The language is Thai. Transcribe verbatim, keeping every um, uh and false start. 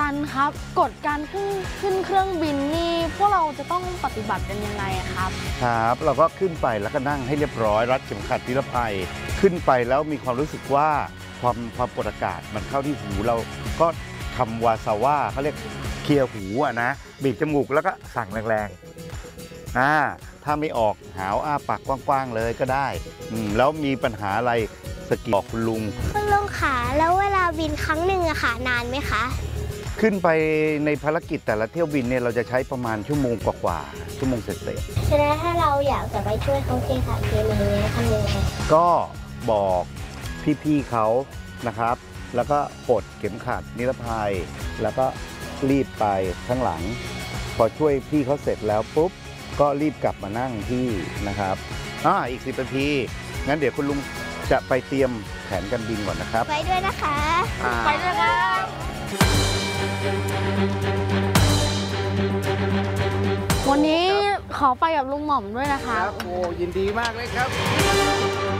ตันครับกฎการขึ้นขึ้นเครื่องบินนี่พวกเราจะต้องปฏิบัติกันยังไงครับครับเราก็ขึ้นไปแล้วก็นั่งให้เรียบร้อยรัดเข็มขัดนิรภัยขึ้นไปแล้วมีความรู้สึกว่าความความกดอากาศมันเข้าที่หูเราก็ทำวาซาว่าเขาเรียกเคลียร์หูอะนะบีบจมูกแล้วก็สั่งแรงๆอ่าถ้าไม่ออกหาวอ้าปากกว้างๆเลยก็ได้อืมแล้วมีปัญหาอะไรสกิบอกคุณลุงคุณลุงขาแล้วเวลาบินครั้งหนึ่งอะค่ะนานไหมคะขึ้นไปในภารกิจแต่ละเที่ยวบินเนี่ยเราจะใช้ประมาณชั่วโมงกว่าๆชั่วโมงเศษๆฉะนั้นถ้าเราอยากจะไปช่วยเขาเทสารเคมีเนี่ยทำยังไงก็บอกพี่ๆเขานะครับแล้วก็ปลดเข็มขัดนิรภัยแล้วก็รีบไปข้างหลังพอช่วยพี่เขาเสร็จแล้วปุ๊บก็รีบกลับมานั่งที่นะครับอ่าอีกสิบนาทีงั้นเดี๋ยวคุณลุงจะไปเตรียมแผนการบินก่อนนะครับไปด้วยนะคะไปด้วยครับวันนี้ขอไปกับลุงหม่อมด้วยนะครับโอ้ยินดีมากเลยครับ